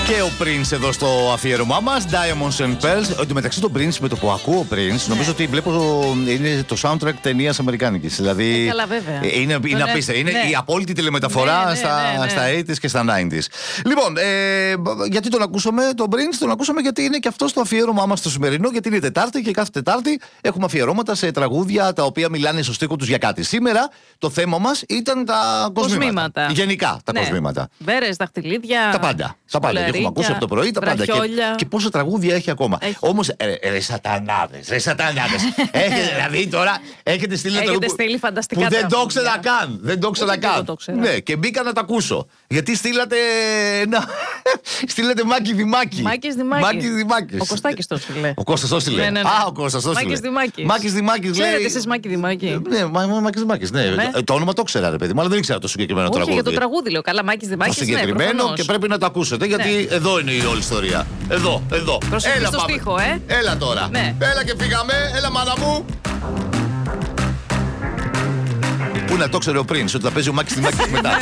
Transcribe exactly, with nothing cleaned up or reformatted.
Και ο Prince εδώ στο αφιέρωμά μας, Diamonds and Pearls. Εν τω μεταξύ, τον Prince, με το που ακούω Prince, ναι. νομίζω ότι βλέπω είναι το soundtrack ταινίας αμερικάνικης. Δηλαδή. Ε, καλά, βέβαια. Είναι, είναι απίστευτο. Είναι ναι. η απόλυτη τηλεμεταφορά ναι, ναι, στα, ναι, ναι. στα ογδόντα και στα ενενήντα. Λοιπόν, ε, γιατί τον ακούσαμε τον Prince, τον ακούσαμε γιατί είναι και αυτό το αφιέρωμά μας το σημερινό, γιατί είναι Τετάρτη και κάθε Τετάρτη έχουμε αφιερώματα σε τραγούδια τα οποία μιλάνε στο στίχο τους για κάτι. Σήμερα το θέμα μας ήταν τα κοσμήματα. Γενικά τα ναι. κοσμήματα. Μπέρες, δαχτυλίδια. Τα πάντα. Τα πάντα. Έχουμε ακούσει από το πρωί τα πάντα. Και, και πόσα τραγούδια έχει ακόμα. Όμως, ε, ρε σατανάδες, ρε σατανάδες. Έχετε δηλαδή τώρα, έχετε στείλει ένα τραγούδι στείλει φανταστικά που δεν το ξέρα καν. Δεν το ξέρα καν. Ναι, και μπήκα να τα ακούσω. Γιατί στείλατε ένα. Στείλατε Μάκη Δημάκη. Μάκης Δημάκη. Ο Κωστάκης το στείλε. Ο Κώστας το στείλε. Α, ο Κώστας το στείλε. Μάκης Δημάκης. Ξέρετε εσείς Μάκη Δημάκη. Ναι, Μάκης Δημάκης. Το όνομα το ξέρα, ρε παιδί μου, αλλά δεν ήξερα το συγκεκριμένο τραγούδι. Όχι, για το τραγούδι λέω. Καλά, Μάκης Δημάκης. Το συγκεκριμένο και πρέπει να το ακούσετε γιατί εδώ είναι η όλη ιστορία. Εδώ, εδώ. Έλα στο στίχο, ε. Έλα τώρα. Έλα και φύγαμε. Έλα, μάνα μου. Πού να το ξέρει ο Prince ότι θα παίζει ο Μάκης Δημάκης μετά.